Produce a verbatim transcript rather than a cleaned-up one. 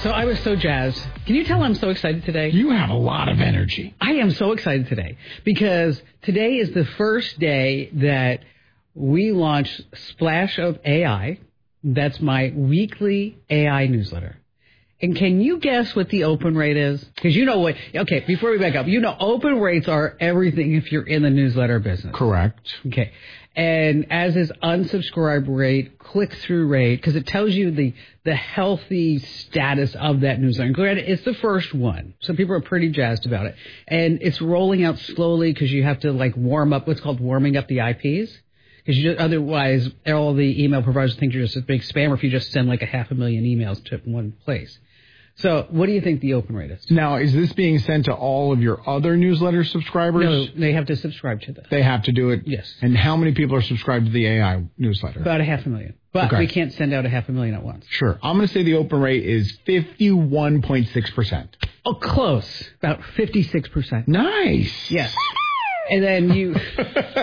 So I was so jazzed. Can you tell I'm so excited today? You have a lot of energy. I am so excited today because today is the first day that we launched Splash of A I. That's my weekly A I newsletter. And can you guess what the open rate is? Because you know what, okay, before we back up, you know open rates are everything if you're in the newsletter business. Correct. Okay. And as is unsubscribe rate, click-through rate, because it tells you the, the healthy status of that newsletter. Granted, it's the first one, so people are pretty jazzed about it. And it's rolling out slowly because you have to, like, warm up, what's called warming up the I Ps. Because you just, otherwise, all the email providers think you're just a big spammer if you just send, like, a half a million emails to one place. So what do you think the open rate is? Now, is this being sent to all of your other newsletter subscribers? No, they have to subscribe to this. They have to do it? Yes. And how many people are subscribed to the A I newsletter? About a half a million. But okay. we can't send out a half a million at once. Sure. I'm going to say the open rate is fifty-one point six percent. Oh, close. About fifty-six percent. Nice. Yes. And then you...